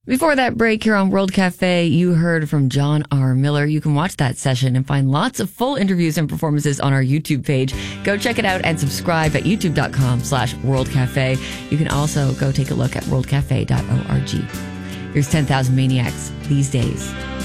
Before that break here on World Cafe, you heard from John R. Miller. You can watch that session and find lots of full interviews and performances on our YouTube page. Go check it out and subscribe at youtube.com/worldcafe. You can also go take a look at worldcafe.org. Here's 10,000 Maniacs These Days.